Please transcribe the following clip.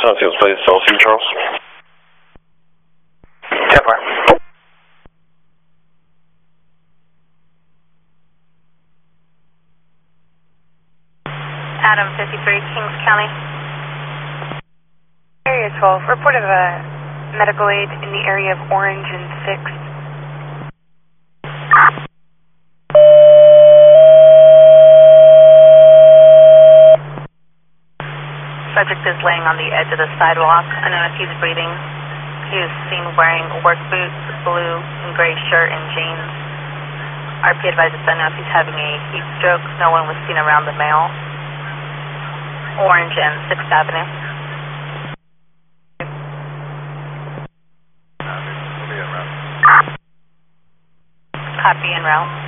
Southfield Place, Southfield, Charles. 10-4. Adam 53, Kings County. Area 12, reported a medical aid in the area of Orange and 6th. Subject is laying on the edge of the sidewalk. Unknown if he's breathing. He was seen wearing work boots, blue and gray shirt and jeans. RP advises to know if he's having a heat stroke. No one was seen around the male. Orange and 6th Avenue. Copy en route.